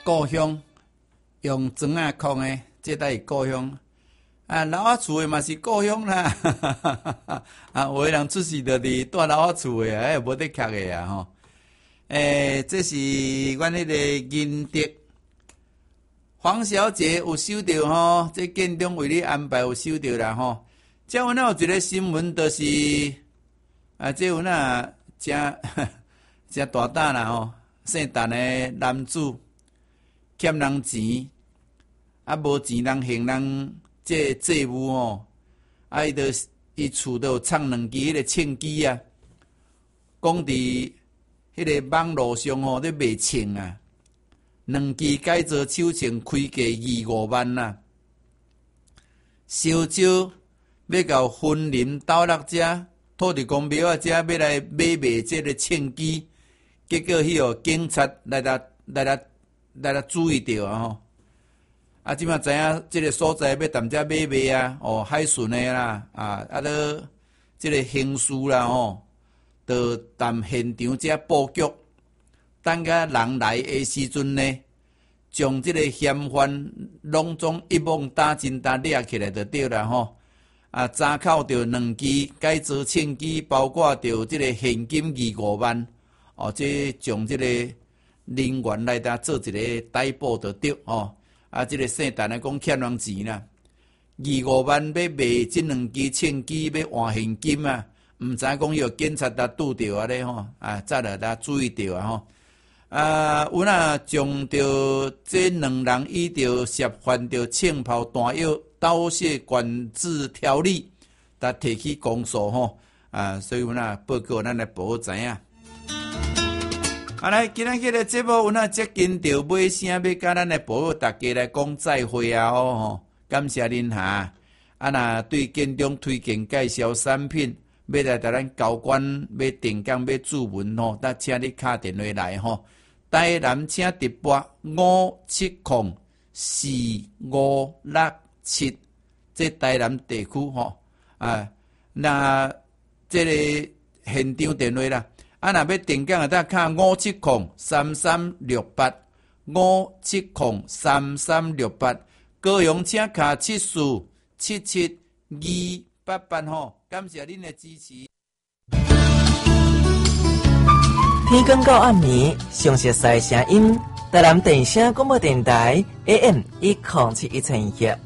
故乡用砖啊框的，这才是故乡。啊，老仔厝的嘛是故乡啦，啊，有的人出世就伫住老仔厝的，哎，无得客的啊吼。这是阮迄个银德黄小姐有收到吼，这建中为你安排有收到啦吼。这有哪有一个新闻，就是啊，这有哪真大胆啦吼，姓陈的男子欠人钱，啊无钱人行人这债务吼，啊伊厝都有藏2支迄个称机啊，讲伫迄个网络上吼咧卖称啊，2支改造手称开价25万啦，烧酒要到婚林斗六遮土地公庙啊遮要来买卖这个称机，结果迄个警察来注意到啊吼。啊，即马知影即个所在要踮遮买卖啊，哦，海巡的啦，都即个刑事啦吼，就踮现场遮布局，等甲人来的时阵呢，将即个嫌犯拢总一网打尽打掠起来就对啦吼。啊，查扣着2支改造称机，包括着即个现金25万，哦，这将即个人员来搭做一个逮捕就对哦。啊，即个姓陈的讲欠人钱啦，25万要卖这2支称机，要换现金啊，毋知讲有警察搭拄着啊咧吼，啊，早来搭注意到啊吼。啊，有哪将着这2人依着涉犯着枪炮弹药盗窃管制条例，搭提起公诉吼。啊，所以有哪报告咱来报知影。啊，来，今仔日的节目有哪接近到尾声，要甲咱的朋友大家来讲再会啊！吼，感谢您哈。啊，若对建中推荐介绍产品，要来甲咱交关要定岗要注文吼，那请你打电话来吼。台南请直拨5704567，这台南地区吼啊，那这个现场电话啦。啊，若要定岗啊，得卡5703368，5703368，高雄请卡74772888吼，感谢恁的支持。 天光到暗暝，详细声音，台南电声广播电台 AM1071千赫。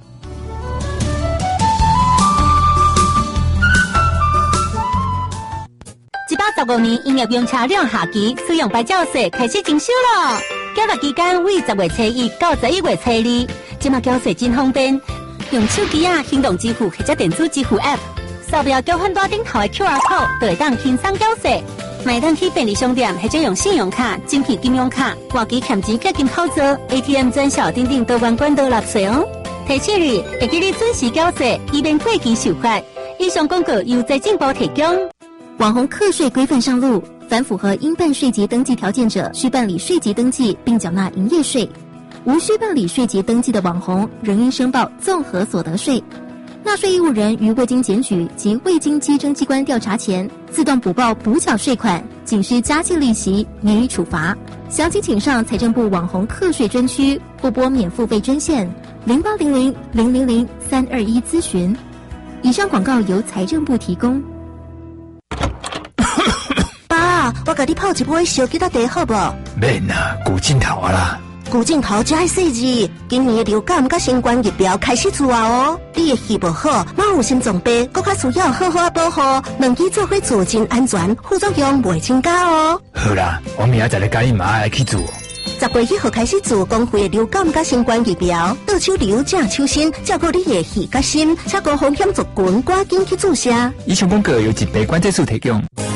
115年营业用车辆下期使用牌照税开始征收了，缴纳期间为10月初1到11月初2，即马缴税真方便，用手机啊、行动支付或者电子支付 App， 扫描交换单顶头的 QR code， 就会当轻松缴税。买当去便利商店或者用信用卡、晶片金融卡、挂机欠钱结金操作 ，ATM 专销等等多关管道纳税哦。提醒你，会记你准时缴税，以免过期受罚。以上广告由财政部提供。网红课税规范上路，凡符合应办税籍登记条件者，需办理税籍登记并缴纳营业税；无需办理税籍登记的网红，仍应申报综合所得税。纳税义务人于未经检举及未经稽征机关调查前，自动补报补缴税款，仅需加计利息，免予处罚。详情请上财政部网红课税专区或拨免付费专线0800000321咨询。以上广告由财政部提供。 爸，我甲你泡一杯烧鸡仔茶好无？ 免啦，古镜头啊啦。 古镜头才细致，今年的流感甲新冠疫苗开始做啊哦。你的肺不好，马有心脏病，搁较需要好好保护，两支做伙做真安全，副作用袂增加哦。 好啦，我明仔载来甲你妈来去做。 10月1号开始做公费的流感甲新冠疫苗，倒手流正手心，照顾你的肺甲心，且高风险族群赶紧去注射。 以上广告由疾病管制署提供。